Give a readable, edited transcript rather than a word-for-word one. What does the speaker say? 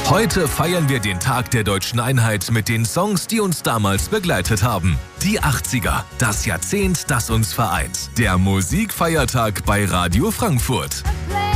Heute feiern wir den Tag der deutschen Einheit mit den Songs, die uns damals begleitet haben. Die 80er, das Jahrzehnt, das uns vereint. Der Musikfeiertag bei Radio Frankfurt.